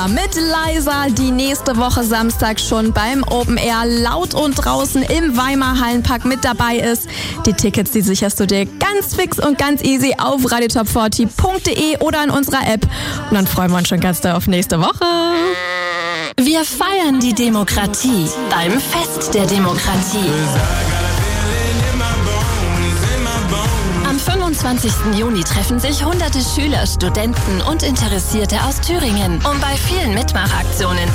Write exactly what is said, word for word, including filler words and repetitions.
Lena mit Leiser, die nächste Woche Samstag schon beim Open Air laut und draußen im Weimar Hallenpark mit dabei ist. Die Tickets, die sicherst du dir ganz fix und ganz easy auf radio top vierzig punkt de oder in unserer App. Und dann freuen wir uns schon ganz doll auf nächste Woche. Wir feiern die Demokratie beim Fest der Demokratie. Am fünfundzwanzigsten Juni treffen sich hunderte Schüler, Studenten und Interessierte aus Thüringen, um bei vielen Mitmachaktionen